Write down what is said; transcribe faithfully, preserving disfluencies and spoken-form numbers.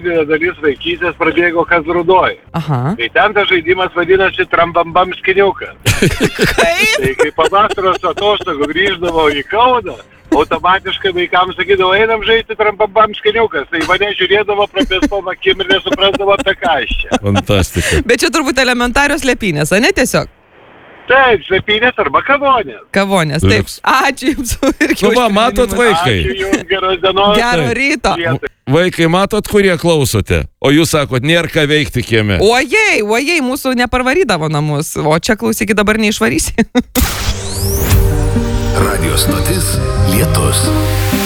dalis vaikystės prabėgo Kazrudoj. Aha. Tai ten tas žaidimas vadinasi trambambam skiniukas. Kaip? Tai kai pavasaros atostogų grįždavo į Kauną, automatiškai vaikams sakydavo, einam žaisti trambambam skiniukas. Tai mane žiūrėdavo prapėstom akim ir nesuprasdavo apie ką aš čia. Fantastika. Bet čia turbūt elementarios lepynės, a ne tiesiog? Taip, slėpynės arba kavonės. Kavonės, taip. Liuks. Ačiū jums. irgi Nu už va, matot priminimus. vaikai. Ačiū jums, geros dienos. Gero Taip. ryto. Vietoj. Vaikai, matot, kurie klausote? O jūs sakot, nėra ką veikti kieme. Ojei, ojei, mūsų neparvarydavo namus. O čia klausykit, dabar neišvarysi. Radio stotis Lietus.